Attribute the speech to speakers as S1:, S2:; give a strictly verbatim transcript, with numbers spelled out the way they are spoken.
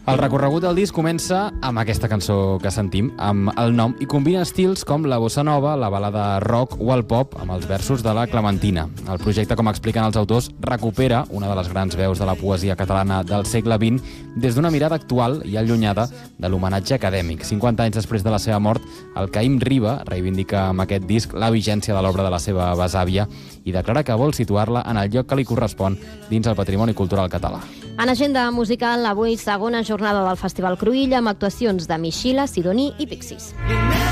S1: El recorregut del disc comença amb aquesta cançó que sentim, amb el nom, i combina estils com la bossa nova, la balada rock o el pop amb els versos de la Clementina. El projecte, com expliquen els autors, recupera una de les grans veus de la poesia catalana del segle vint des d'una mirada actual i allunyada de l'homenatge acadèmic. cinquanta anys després de la seva mort, el Caïm Riba reivindica amb aquest disc la vigència de l'obra de la seva besàvia i declara que vol situar-la en el lloc que li correspon dins el patrimoni cultural català.
S2: En agenda musical, avui segona jornada del Festival Cruïlla amb actuacions de Mixila, Sidoní i Pixies.